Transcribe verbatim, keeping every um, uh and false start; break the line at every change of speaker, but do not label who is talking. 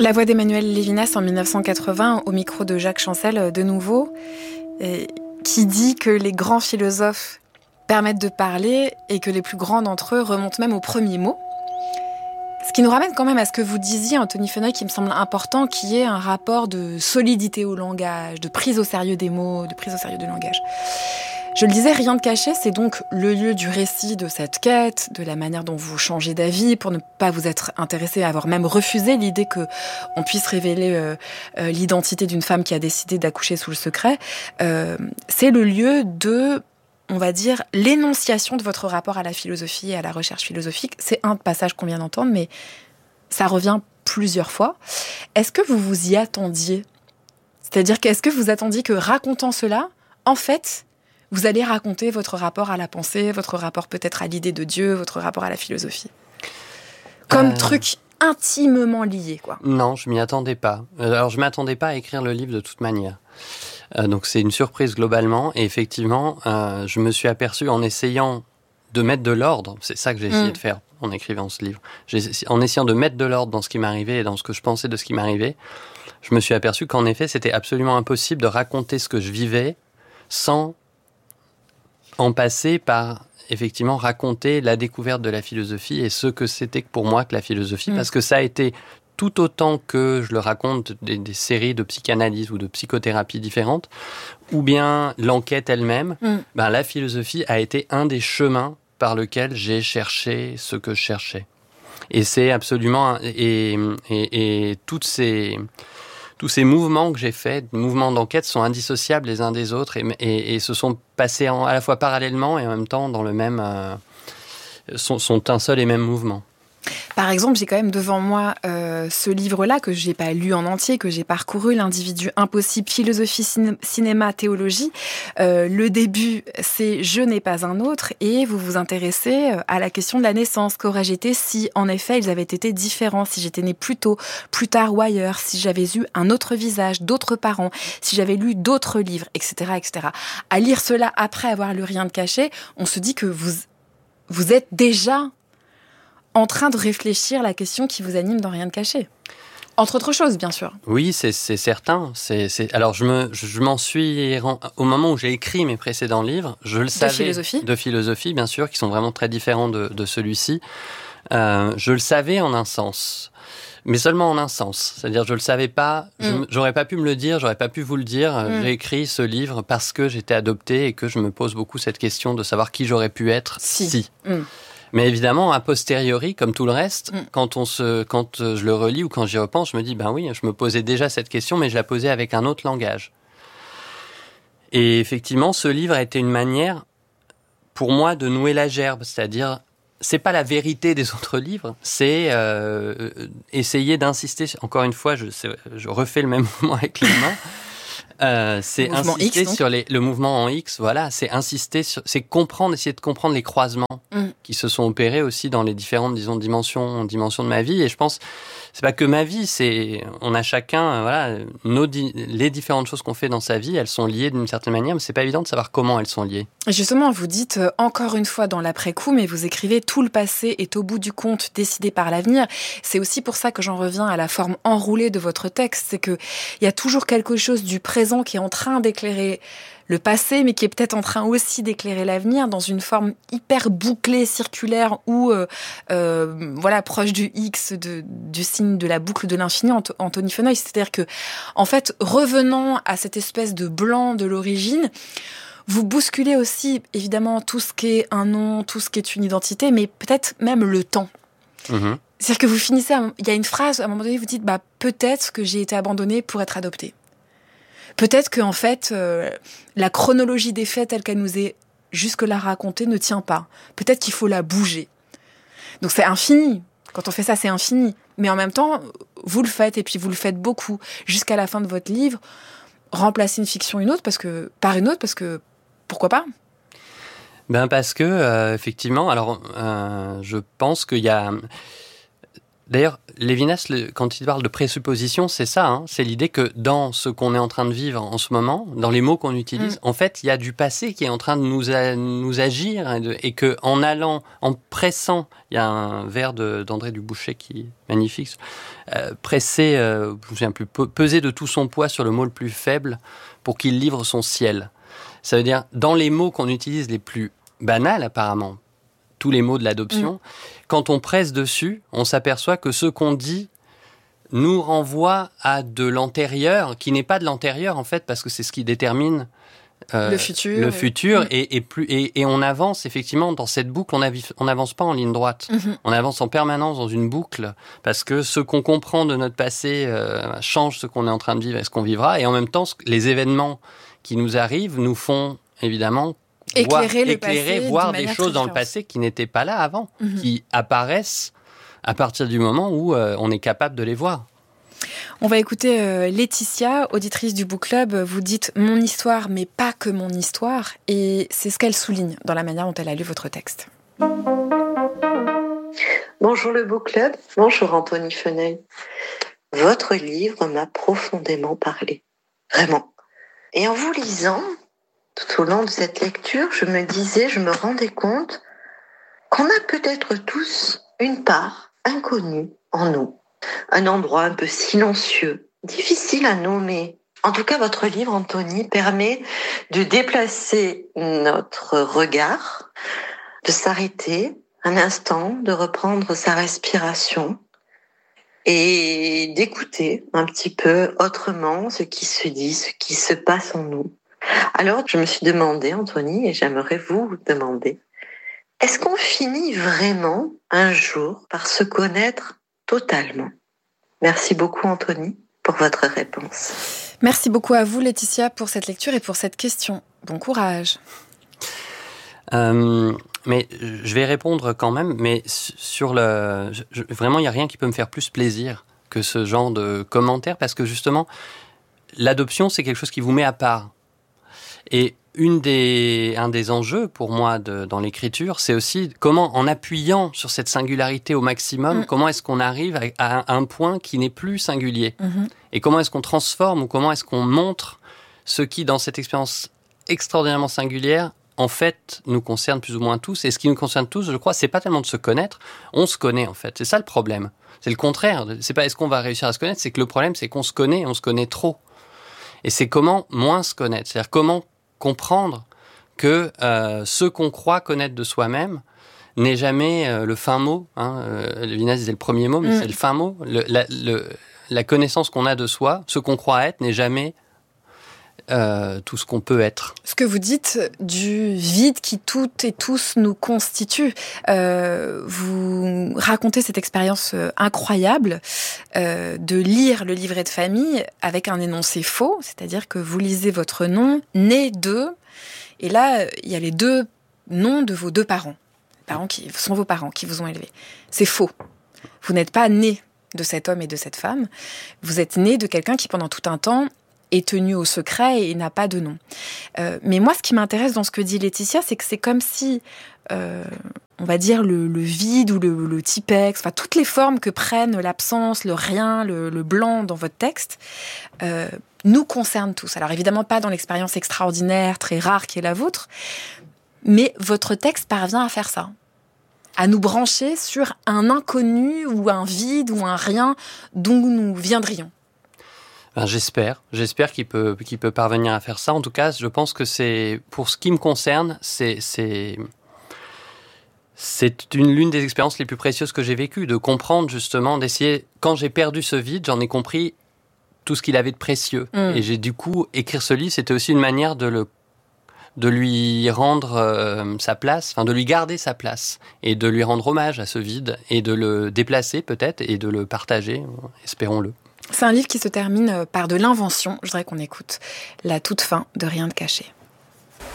La voix d'Emmanuel Lévinas en dix-neuf cent quatre-vingts, au micro de Jacques Chancel, de nouveau, et qui dit que les grands philosophes permettent de parler et que les plus grands d'entre eux remontent même au premier mot. Ce qui nous ramène quand même à ce que vous disiez, Anthony Feneuil, qui me semble important, qui est un rapport de solidité au langage, de prise au sérieux des mots, de prise au sérieux du langage. Je le disais, Rien de caché, c'est donc le lieu du récit de cette quête, de la manière dont vous changez d'avis pour ne pas vous être intéressé, à avoir même refusé l'idée que on puisse révéler euh, euh, l'identité d'une femme qui a décidé d'accoucher sous le secret. Euh, c'est le lieu de, on va dire, l'énonciation de votre rapport à la philosophie et à la recherche philosophique. C'est un passage qu'on vient d'entendre, mais ça revient plusieurs fois. Est-ce que vous vous y attendiez ? C'est-à-dire qu'est-ce que vous attendiez que, racontant cela, en fait, vous allez raconter votre rapport à la pensée, votre rapport peut-être à l'idée de Dieu, votre rapport à la philosophie. Comme euh... truc intimement lié, quoi.
Non, je m'y attendais pas. Alors, je m'attendais pas à écrire le livre de toute manière. Euh, donc, c'est une surprise globalement. Et effectivement, euh, je me suis aperçu en essayant de mettre de l'ordre, c'est ça que j'ai essayé mmh. de faire en écrivant ce livre, j'ai, en essayant de mettre de l'ordre dans ce qui m'arrivait et dans ce que je pensais de ce qui m'arrivait, je me suis aperçu qu'en effet, c'était absolument impossible de raconter ce que je vivais sans en passer par, effectivement, raconter la découverte de la philosophie et ce que c'était pour moi que la philosophie, mmh. parce que ça a été, tout autant que je le raconte, des, des séries de psychanalyse ou de psychothérapie différentes, ou bien l'enquête elle-même, mmh. ben, la philosophie a été un des chemins par lequel j'ai cherché ce que je cherchais. Et c'est absolument... Et, et, et toutes ces... Tous ces mouvements que j'ai faits, mouvements d'enquête, sont indissociables les uns des autres et, et, et se sont passés en, à la fois parallèlement et en même temps dans le même, euh, sont, sont un seul et même mouvement.
Par exemple, j'ai quand même devant moi euh, ce livre-là que j'ai pas lu en entier, que j'ai parcouru, L'individu impossible, philosophie, ciné- cinéma, théologie. Euh, le début, c'est Je n'ai pas un autre, et vous vous intéressez à la question de la naissance. Qu'aurais-je été si, en effet, ils avaient été différents, si j'étais née plus tôt, plus tard ou ailleurs, si j'avais eu un autre visage, d'autres parents, si j'avais lu d'autres livres, et cetera, et cetera. À lire cela après avoir lu Rien de caché, on se dit que vous, vous êtes déjà en train de réfléchir la question qui vous anime dans Rien de caché. Entre autres choses, bien sûr.
Oui, c'est, c'est certain. C'est, c'est... Alors, je, me, je, je m'en suis... Au moment où j'ai écrit mes précédents livres, je le savais...
De philosophie.
De philosophie, bien sûr, qui sont vraiment très différents de, de celui-ci. Euh, je le savais en un sens, mais seulement en un sens. C'est-à-dire, je le savais pas... Mm. Je, j'aurais pas pu me le dire, j'aurais pas pu vous le dire. Mm. J'ai écrit ce livre parce que j'étais adopté et que je me pose beaucoup cette question de savoir qui j'aurais pu être si... si. Mm. Mais évidemment, a posteriori, comme tout le reste, mm. quand, on se, quand je le relis ou quand j'y repense, je me dis, ben oui, je me posais déjà cette question, mais je la posais avec un autre langage. Et effectivement, ce livre a été une manière, pour moi, de nouer la gerbe, c'est-à-dire, c'est pas la vérité des autres livres, c'est euh, essayer d'insister, encore une fois, je, je refais le même mouvement avec les mains, Euh, c'est insister X, sur les, le mouvement en X, voilà, c'est insister sur, c'est comprendre, essayer de comprendre les croisements mm. qui se sont opérés aussi dans les différentes, disons, dimensions, dimensions de ma vie. Et je pense, c'est pas que ma vie, c'est, on a chacun, voilà, nos, les différentes choses qu'on fait dans sa vie, elles sont liées d'une certaine manière, mais c'est pas évident de savoir comment elles sont liées.
Justement, vous dites euh, encore une fois dans l'après-coup, mais vous écrivez tout le passé est au bout du compte décidé par l'avenir. C'est aussi pour ça que j'en reviens à la forme enroulée de votre texte, c'est que il y a toujours quelque chose du présent qui est en train d'éclairer le passé, mais qui est peut-être en train aussi d'éclairer l'avenir dans une forme hyper bouclée, circulaire, ou euh, euh, voilà, proche du X, de, du signe de la boucle de l'infini, Anthony Feneuil. C'est-à-dire que, en fait, revenant à cette espèce de blanc de l'origine, vous bousculez aussi, évidemment, tout ce qui est un nom, tout ce qui est une identité, mais peut-être même le temps. Mmh. C'est-à-dire que vous finissez, il y a une phrase, à un moment donné, vous dites, bah, peut-être que j'ai été abandonnée pour être adoptée. Peut-être que, en fait, euh, la chronologie des faits telle qu'elle nous est jusque-là racontée ne tient pas. Peut-être qu'il faut la bouger. Donc c'est infini. Quand on fait ça, c'est infini. Mais en même temps, vous le faites, et puis vous le faites beaucoup, jusqu'à la fin de votre livre. Remplacer une fiction une autre, parce que, par une autre, parce que pourquoi pas ?
Ben parce que, euh, effectivement, alors, euh, je pense qu'il y a... D'ailleurs, Lévinas, quand il parle de présupposition, c'est ça, hein, c'est l'idée que dans ce qu'on est en train de vivre en ce moment, dans les mots qu'on utilise, mmh. en fait, il y a du passé qui est en train de nous, a, nous agir et, de, et que en allant, en pressant, il y a un vers de, d'André Dubouchet qui est magnifique, euh, presser, euh, je ne me souviens plus, peser de tout son poids sur le mot le plus faible pour qu'il livre son ciel. Ça veut dire, dans les mots qu'on utilise les plus banals apparemment, tous les mots de l'adoption, mmh. quand on presse dessus, on s'aperçoit que ce qu'on dit nous renvoie à de l'antérieur, qui n'est pas de l'antérieur en fait, parce que c'est ce qui détermine euh,
le futur.
Le futur
mmh.
et, et, plus, et, et on avance effectivement dans cette boucle, on n'avance pas en ligne droite. Mmh. On avance en permanence dans une boucle, parce que ce qu'on comprend de notre passé euh, change ce qu'on est en train de vivre et ce qu'on vivra, et en même temps, les événements qui nous arrivent nous font évidemment
éclairer,
voir,
le
éclairer
passé
voir des choses dans le passé qui n'étaient pas là avant, mmh. qui apparaissent à partir du moment où euh, on est capable de les voir.
On va écouter euh, Laetitia, auditrice du Book Club. Vous dites « mon histoire, mais pas que mon histoire ». Et c'est ce qu'elle souligne dans la manière dont elle a lu votre texte.
Bonjour le Book Club, bonjour Anthony Feneuil. Votre livre m'a profondément parlé, vraiment. Et en vous lisant, tout au long de cette lecture, je me disais, je me rendais compte qu'on a peut-être tous une part inconnue en nous. Un endroit un peu silencieux, difficile à nommer. En tout cas, votre livre, Anthony, permet de déplacer notre regard, de s'arrêter un instant, de reprendre sa respiration et d'écouter un petit peu autrement ce qui se dit, ce qui se passe en nous. Alors, je me suis demandé, Anthony, et j'aimerais vous demander, est-ce qu'on finit vraiment un jour par se connaître totalement? Merci beaucoup, Anthony, pour votre réponse.
Merci beaucoup à vous, Laetitia, pour cette lecture et pour cette question. Bon courage.
Euh, mais je vais répondre quand même, mais sur le... Je, vraiment, il n'y a rien qui peut me faire plus plaisir que ce genre de commentaires, parce que justement, l'adoption, c'est quelque chose qui vous met à part. Et une des, un des enjeux pour moi de, dans l'écriture, c'est aussi comment, en appuyant sur cette singularité au maximum, mmh. comment est-ce qu'on arrive à, à un point qui n'est plus singulier. Mmh. Et comment est-ce qu'on transforme ou comment est-ce qu'on montre ce qui, dans cette expérience extraordinairement singulière, en fait, nous concerne plus ou moins tous. Et ce qui nous concerne tous, je crois, c'est pas tellement de se connaître, on se connaît en fait. C'est ça le problème. C'est le contraire. C'est pas est-ce qu'on va réussir à se connaître, c'est que le problème, c'est qu'on se connaît, on se connaît trop. Et c'est comment moins se connaître. C'est-à-dire comment comprendre que euh, ce qu'on croit connaître de soi-même n'est jamais euh, le fin mot. Hein. Euh, Lévinas disait le premier mot, mais mmh. c'est le fin mot. Le, la, le, la connaissance qu'on a de soi, ce qu'on croit être, n'est jamais euh, tout ce qu'on peut être.
Ce que vous dites du vide qui toutes et tous nous constitue. Euh, vous racontez cette expérience incroyable euh, de lire le livret de famille avec un énoncé faux, c'est-à-dire que vous lisez votre nom, né de, et là, il y a les deux noms de vos deux parents. Les parents qui sont vos parents, qui vous ont élevé. C'est faux. Vous n'êtes pas né de cet homme et de cette femme. Vous êtes né de quelqu'un qui, pendant tout un temps, est tenu au secret et n'a pas de nom. Euh, mais moi, ce qui m'intéresse dans ce que dit Laetitia, c'est que c'est comme si, euh, on va dire, le, le vide ou le, le typex, enfin, toutes les formes que prennent l'absence, le rien, le, le blanc dans votre texte, euh, nous concernent tous. Alors évidemment pas dans l'expérience extraordinaire, très rare qui est la vôtre, mais votre texte parvient à faire ça. À nous brancher sur un inconnu ou un vide ou un rien dont nous viendrions.
Ben, j'espère, j'espère qu'il peut, qu'il peut parvenir à faire ça. En tout cas, je pense que c'est, pour ce qui me concerne, c'est, c'est, c'est une, l'une des expériences les plus précieuses que j'ai vécues, de comprendre justement, d'essayer, quand j'ai perdu ce vide, j'en ai compris tout ce qu'il avait de précieux. Mmh. Et j'ai du coup, écrire ce livre, c'était aussi une manière de le, de lui rendre euh, sa place, enfin de lui garder sa place, et de lui rendre hommage à ce vide, et de le déplacer peut-être, et de le partager, espérons-le.
C'est un livre qui se termine par de l'invention. Je voudrais qu'on écoute la toute fin de Rien de caché.